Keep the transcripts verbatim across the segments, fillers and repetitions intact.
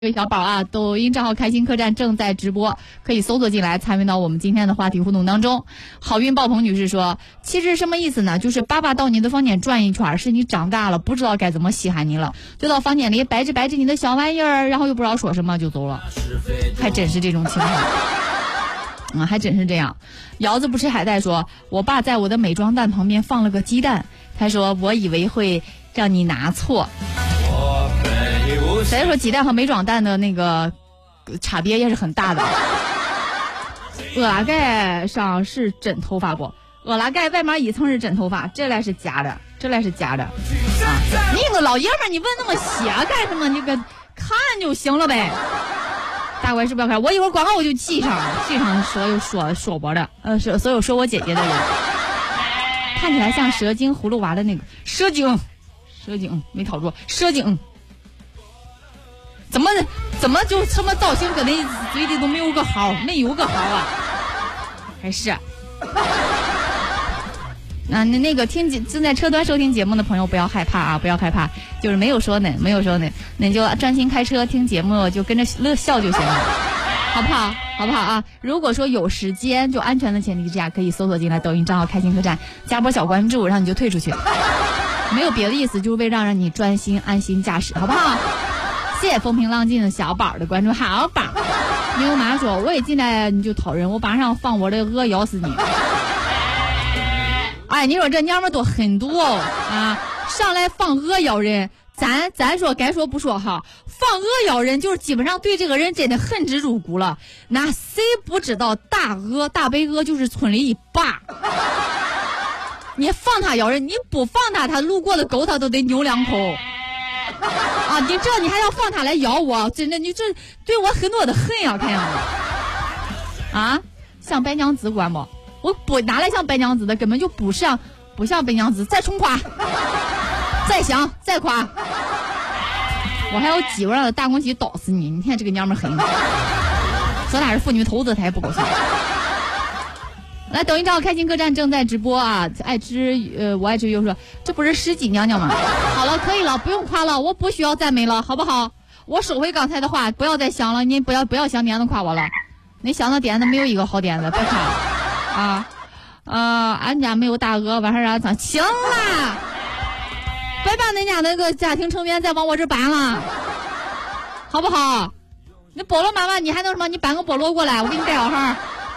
各位小宝啊，抖音账号开心客栈正在直播，可以搜索进来参与到我们今天的话题互动当中。好运爆棚女士说，其实什么意思呢？就是爸爸到你的房间转一圈，是你长大了不知道该怎么稀罕你了，就到房间里掰着掰着你的小玩意儿，然后又不知道说什么就走了，还真是这种情况。嗯，还真是这样。瑶子不吃海带说，我爸在我的美妆蛋旁边放了个鸡蛋，他说我以为会让你拿错。所以说鸡蛋和美妆蛋的那个差别也是很大的。鹅拉盖上是真头发不？鹅拉盖外面一层是真头发，这来是假的，这来是假的。啊，你个老爷们儿，你问那么些干什么？你个看就行了呗。大怪是不要看，我一会儿广告我就记上，记上所有说说我的，呃，所所有说我姐姐的人，看起来像蛇精葫芦娃的那个蛇精，蛇精没讨住，蛇精。怎么怎么就什么造型跟那嘴里都没有个好，没有个好啊？还是啊，那那个听正在车端收听节目的朋友不要害怕啊，不要害怕，就是没有说呢，没有说呢，你就专心开车听节目，就跟着乐笑就行了，好不好？好不好啊？如果说有时间，就安全的前提之下，可以搜索进来抖音账号开心客栈，加波小关注，然后你就退出去，没有别的意思，就是为让让你专心安心驾驶，好不好？谢谢风平浪静的小宝的关注，好宝。牛妈说，我一进来你就讨人，我马上放我的鹅咬死你。哎，你说这娘们多狠毒哦啊！上来放鹅咬人，咱咱说该说不说哈，放鹅咬人就是基本上对这个人真的恨之入骨了。那谁不知道大鹅大白鹅就是村里一霸？你放他咬人，你不放他，他路过的狗他都得扭两口。啊！你这你还要放他来咬我，真的，你这对我很多的恨呀、啊，看样子。啊，像白娘子管不？我不哪来像白娘子的，根本就不像，不像白娘子。再冲夸，再想，再夸，我还有机会让他大公鸡倒死你！你看这个娘们狠，说他是妇女头子，他也不高兴。来，抖音账号开心客栈正在直播啊！爱吃呃，我爱吃又说，这不是十几娘娘吗？好了，可以了，不用夸了，我不需要赞美了，好不好？我收回刚才的话，不要再想了，你不要不要想点子夸我了，你想的点子没有一个好点子，别夸了啊！呃，俺家没有大鹅，晚上让咱行啦，别把恁家那个家庭成员再往我这搬了，好不好？那菠萝妈妈，你还能什么？你搬个菠萝过来，我给你带好哈。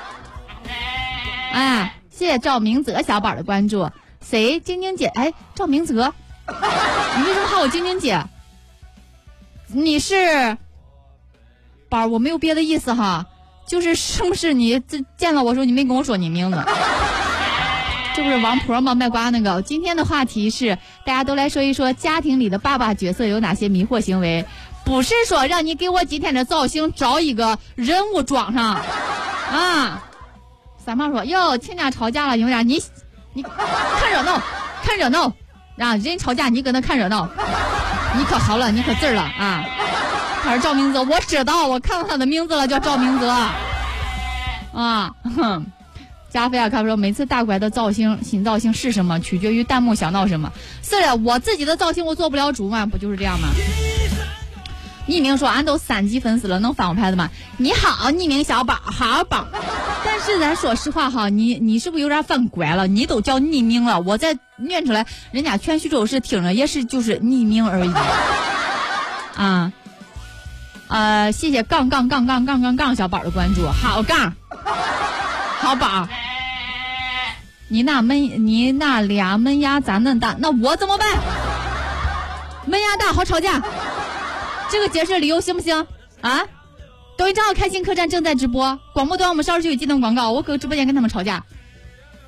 哎，谢谢赵明泽小宝的关注。谁？晶晶姐？哎，赵明泽，你为什么喊我晶晶姐？你是宝，我没有别的意思哈，就是是不是你这见到我时候你没跟我说你名字？这不是王婆吗？卖瓜那个。今天的话题是大家都来说一说家庭里的爸爸角色有哪些迷惑行为，不是说让你给我今天的造型找一个人物装上啊。三胖说：“哟，亲家吵架了，有点你，你看热闹，看热闹啊！人吵架你搁那看热闹，你可好了，你可字儿了啊！”他是赵明泽，我知道，我看到他的名字了，叫赵明泽啊。哼，加菲亚看说，每次大拐的造型新造型是什么，取决于弹幕想到什么。是的，我自己的造型我做不了主嘛，不就是这样吗？匿名说，俺都三级粉丝了，能翻我牌子吗？你好，匿名小宝，好宝。但是咱说实话哈，你你是不是有点犯乖了？你都叫匿名了，我再念出来，人家全徐州市听着也是就是匿名而已啊。呃，谢谢杠杠杠杠杠杠杠小宝的关注，好杠，好宝。你那门你那俩门牙咋嫩大？那我怎么办？门牙大好吵架。这个解释理由行不行啊？抖音账号开心客栈正在直播，广播端我们稍事就有技能广告，我搁直播间跟他们吵架。